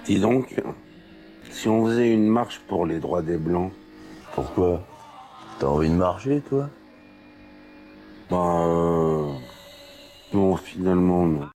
Dis donc, si on faisait une marche pour les droits des Blancs, Pourquoi? T'as envie de marcher, toi? bah, non, finalement, non.